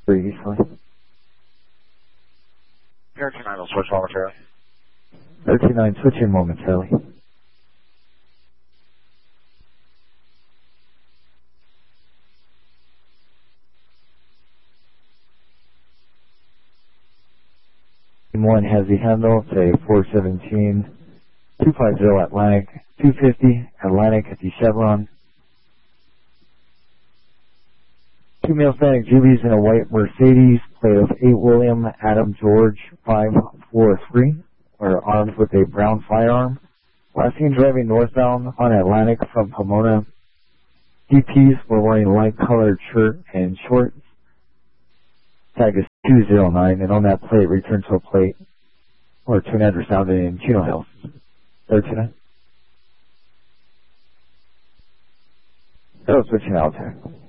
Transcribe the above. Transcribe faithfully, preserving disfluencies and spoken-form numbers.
previously. Air two nine will switch momentarily. Air two nine switching momentarily. one has the handle, say four seventeen, two fifty Atlantic, two fifty Atlantic at the Chevron. Two male Hispanic Jubies in a white Mercedes, plate of eight William Adam George five four three, are armed with a brown firearm. Last seen driving northbound on Atlantic from Pomona. D Ps were wearing light colored shirt and shorts. Tag is two zero nine, and on that plate, return to a plate or to an address found in Chino Hills. Air two nine. That was switching out there.